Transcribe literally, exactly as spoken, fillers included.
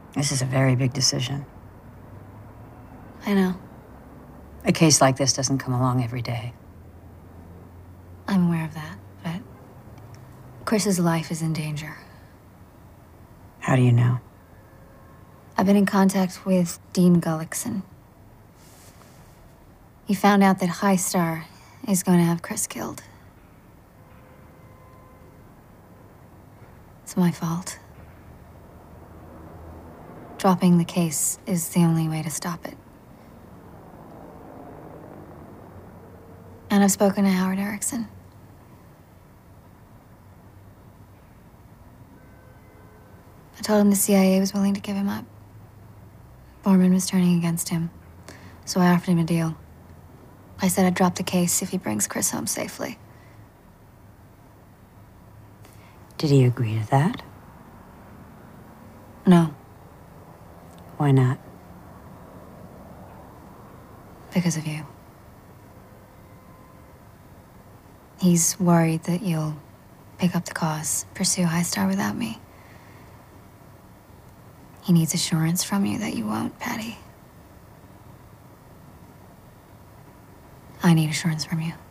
This is a very big decision. I know. A case like this doesn't come along every day. I'm aware of that, but Chris's life is in danger. How do you know? I've been in contact with Dean Gullickson. He found out that High Star is going to have Chris killed. It's my fault. Dropping the case is the only way to stop it. And I've spoken to Howard Erickson. I told him the C I A was willing to give him up. Borman was turning against him, so I offered him a deal. I said I'd drop the case if he brings Chris home safely. Did he agree to that? No, Why not? because of you. He's worried that you'll pick up the cause, pursue High Star without me. He needs assurance from you that you won't, Patty. I need assurance from you.